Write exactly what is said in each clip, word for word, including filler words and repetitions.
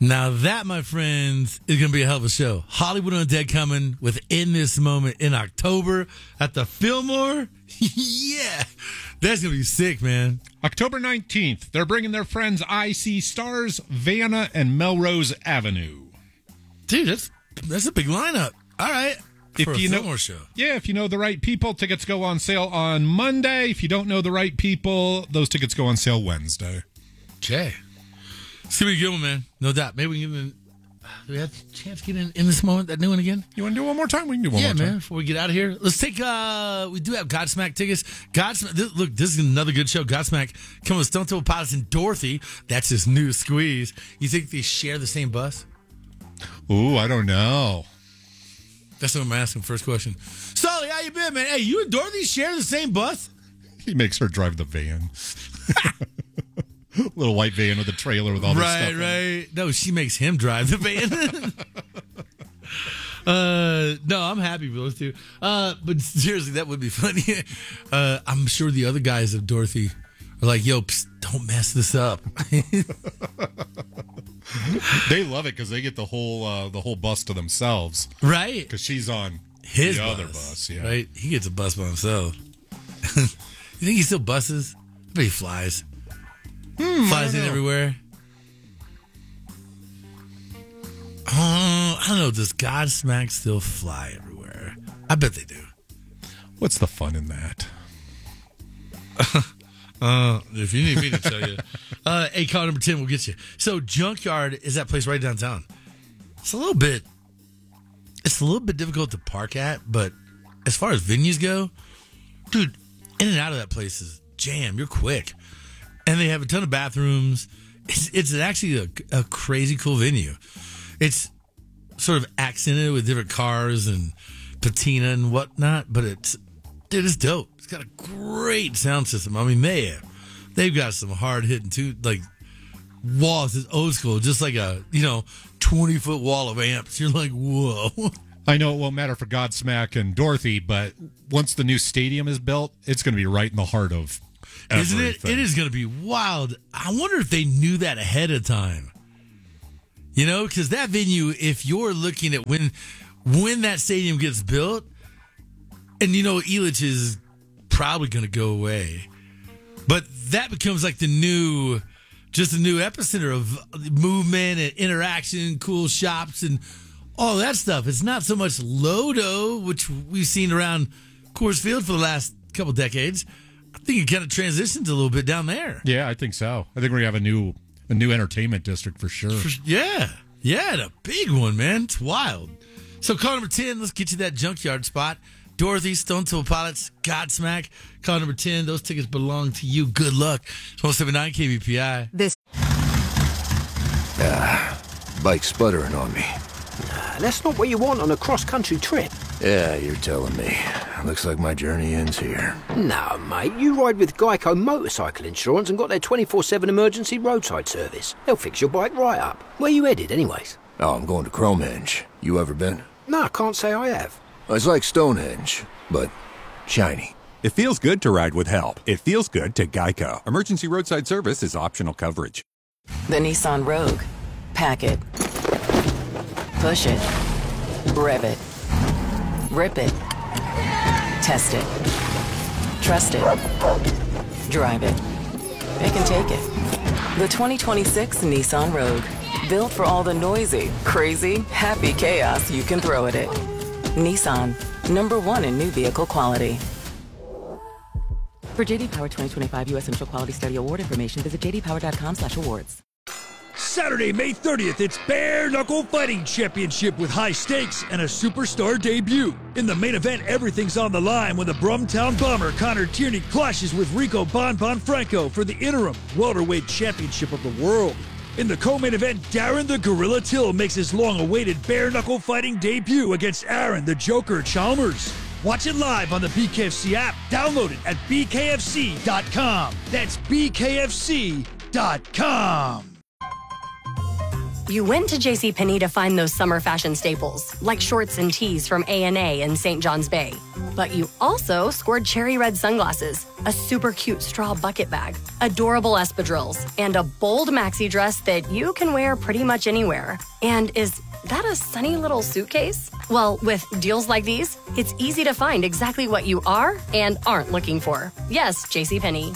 Now that, my friends, is going to be a hell of a show. Hollywood Undead coming within this moment in October at the Fillmore. Yeah, that's going to be sick, man. October nineteenth, they're bringing their friends I See Stars, Vanna, and Melrose Avenue. Dude, that's that's a big lineup. All right. If for a you know, Fillmore show. Yeah, if you know the right people, tickets go on sale on Monday. If you don't know the right people, those tickets go on sale Wednesday. Okay. It's going to be a good one, man. No doubt. Maybe we can get in. Do we have a chance to get in, in this moment, that new one again? You want to do one more time? We can do one yeah, more time. Yeah, man, before we get out of here. Let's take, uh, we do have Godsmack tickets. Godsmack, this, look, this is another good show. Godsmack coming with Stone Temple Pilots and Dorothy. That's his new squeeze. You think they share the same bus? Ooh, I don't know. That's what I'm asking. First question. Sully, how you been, man? Hey, you and Dorothy share the same bus? He makes her drive the van. Little white van with a trailer with all this right, stuff. Right, right. No, she makes him drive the van. uh, no, I'm happy for those two. Uh, but seriously, that would be funny. Uh, I'm sure the other guys of Dorothy are like, yo, psst, don't mess this up. They love it because they get the whole uh, the whole bus to themselves. Right. Because she's on his the bus, other bus. Yeah. Right. He gets a bus by himself. You think he still buses? I bet he flies. Hmm, Flies in know. everywhere. Oh, I don't know. Does Godsmack still fly everywhere? I bet they do. What's the fun in that? uh, if you need me to tell you. Uh, hey, call number ten will get you. So Junkyard is that place right downtown. It's a little bit, it's a little bit difficult to park at, but as far as venues go, dude, in and out of that place is jam. You're quick. And they have a ton of bathrooms. It's, it's actually a, a crazy cool venue. It's sort of accented with different cars and patina and whatnot, but it's, dude, it's dope. It's got a great sound system. I mean, they have, they've got some hard hitting too, like walls. It's old school, just like a, you know, twenty foot wall of amps. You're like, whoa. I know it won't matter for Godsmack and Dorothy, but once the new stadium is built, it's going to be right in the heart of Isn't everything. it? It is going to be wild. I wonder if they knew that ahead of time. You know, because that venue, if you're looking at when when that stadium gets built, and you know, Elitch is probably going to go away, but that becomes like the new, just a new epicenter of movement and interaction, cool shops and all that stuff. It's not so much Lodo, which we've seen around Coors Field for the last couple decades. I think it kind of transitions a little bit down there. Yeah, I think so. I think we're going to have a new a new entertainment district for sure. For, yeah. Yeah, and a big one, man. It's wild. So call number ten, let's get you that Junkyard spot. Dorothy, Stone Temple Pilots, Godsmack. Call number ten, those tickets belong to you. Good luck. It's one seventy-nine K B P I. This. Ah, bike sputtering on me. Nah, that's not what you want on a cross-country trip. Yeah, you're telling me. Looks like my journey ends here. No, mate, you ride with Geico Motorcycle Insurance and got their twenty-four seven emergency roadside service. They'll fix your bike right up. Where you headed, anyways? Oh, I'm going to Cromenge. You ever been? No, I can't say I have. It's like Stonehenge, but shiny. It feels good to ride with help. It feels good to Geico. Emergency roadside service is optional coverage. The Nissan Rogue. Pack it. Push it. Rev it. Rip it. Test it. Trust it. Drive it. It can take it. The twenty twenty-six Nissan Rogue. Built for all the noisy, crazy, happy chaos you can throw at it. Nissan. Number one in new vehicle quality. For J D Power twenty twenty-five U S Central Quality Study Award information, visit j d power dot com slash awards. Saturday, May thirtieth, it's Bare Knuckle Fighting Championship with high stakes and a superstar debut. In the main event, everything's on the line when the Brumtown Bomber Connor Tierney clashes with Rico Bon Bon Franco for the interim welterweight championship of the world. In the co-main event, Darren the Gorilla Till makes his long-awaited Bare Knuckle Fighting debut against Aaron the Joker Chalmers. Watch it live on the B K F C app. Download it at b k f c dot com. That's b k f c dot com. You went to JCPenney to find those summer fashion staples, like shorts and tees from A and A in Saint John's Bay. But you also scored cherry red sunglasses, a super cute straw bucket bag, adorable espadrilles, and a bold maxi dress that you can wear pretty much anywhere. And is that a sunny little suitcase? Well, with deals like these, it's easy to find exactly what you are and aren't looking for. Yes, JCPenney.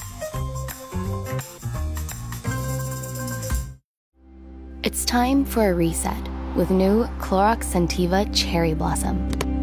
It's time for a reset with new Clorox Scentiva Cherry Blossom.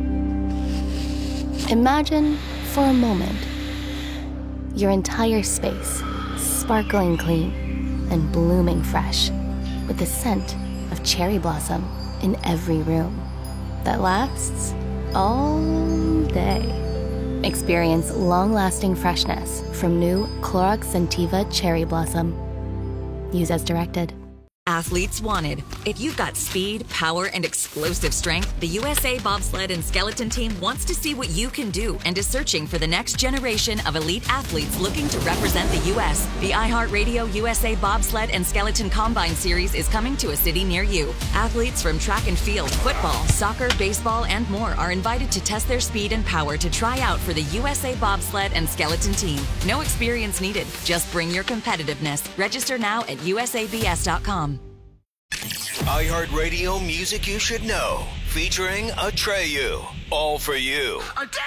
Imagine, for a moment, your entire space sparkling clean and blooming fresh with the scent of cherry blossom in every room that lasts all day. Experience long-lasting freshness from new Clorox Scentiva Cherry Blossom. Use as directed. Athletes wanted. If you've got speed, power, and explosive strength, the U S A Bobsled and Skeleton Team wants to see what you can do and is searching for the next generation of elite athletes looking to represent the U S. The iHeartRadio U S A Bobsled and Skeleton Combine Series is coming to a city near you. Athletes from track and field, football, soccer, baseball, and more are invited to test their speed and power to try out for the U S A Bobsled and Skeleton Team. No experience needed. Just bring your competitiveness. Register now at U S A B S dot com. iHeartRadio Music You Should Know, featuring Atreyu. All for you.